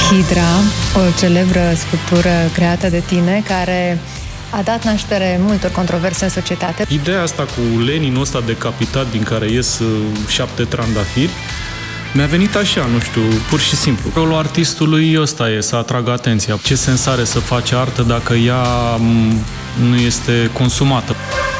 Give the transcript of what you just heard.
Hidra, o celebră sculptură creată de tine, care a dat naștere multor controverse în societate. Ideea asta cu Leninul ăsta decapitat din care ies 7 trandafiri mi-a venit așa, nu știu, pur și simplu. Rolul artistului ăsta e să atragă atenția. Ce sens are să faci artă dacă ea nu este consumată?